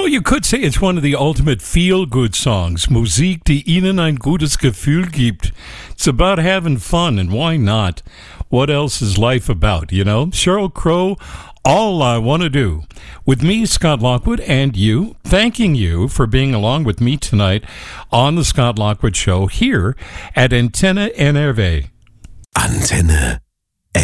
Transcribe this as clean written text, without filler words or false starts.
you could say it's one of the ultimate feel-good songs. Musik, die Ihnen ein gutes Gefühl gibt. It's about having fun, and why not? What else is life about, you know? Sheryl Crow, All I Want to Do. With me, Scott Lockwood, and you, thanking you for being along with me tonight on the Scott Lockwood Show here at Antenne NRV. Antenne